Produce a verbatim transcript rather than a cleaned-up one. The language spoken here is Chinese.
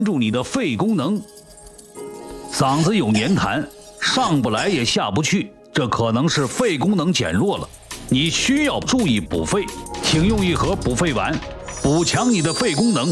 助你的肺功能。嗓子有黏痰，上不来也下不去，这可能是肺功能减弱了，你需要注意补肺，请用一盒补肺丸，补强你的肺功能。